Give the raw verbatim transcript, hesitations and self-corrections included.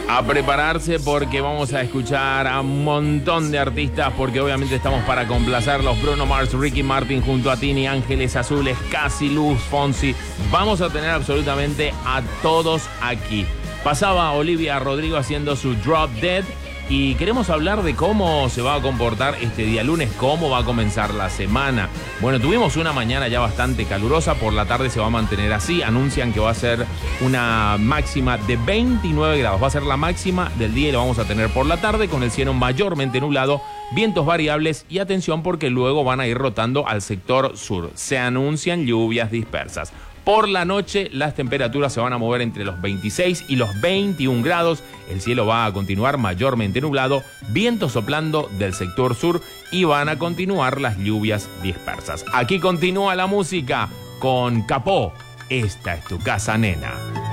A prepararse porque vamos a escuchar a un montón de artistas, porque obviamente estamos para complacerlos. Bruno Mars, Ricky Martin junto a Tini, Ángeles Azules, Cassie, Luz, Fonsi. Vamos a tener absolutamente a todos aquí. Pasaba Olivia Rodrigo haciendo su Drop Dead y queremos hablar de cómo se va a comportar este día lunes, cómo va a comenzar la semana. Bueno, tuvimos una mañana ya bastante calurosa, por la tarde se va a mantener así. Anuncian que va a ser una máxima de veintinueve grados. Va a ser la máxima del día y lo vamos a tener por la tarde con el cielo mayormente nublado, vientos variables y atención porque luego van a ir rotando al sector sur. Se anuncian lluvias dispersas. Por la noche las temperaturas se van a mover entre los veintiséis y los veintiún grados. El cielo va a continuar mayormente nublado, viento soplando del sector sur y van a continuar las lluvias dispersas. Aquí continúa la música con Capó. Esta es tu casa, nena.